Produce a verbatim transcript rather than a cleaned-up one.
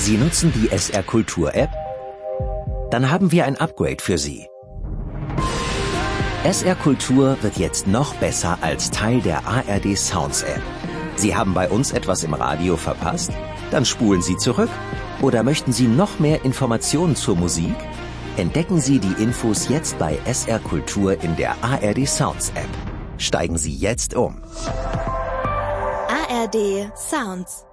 Sie nutzen die S R Kultur App? Dann haben wir ein Upgrade für Sie. S R Kultur wird jetzt noch besser als Teil der A R D Sounds App. Sie haben bei uns etwas im Radio verpasst? Dann spulen Sie zurück. Oder möchten Sie noch mehr Informationen zur Musik? Entdecken Sie die Infos jetzt bei S R Kultur in der A R D Sounds App. Steigen Sie jetzt um. A R D Sounds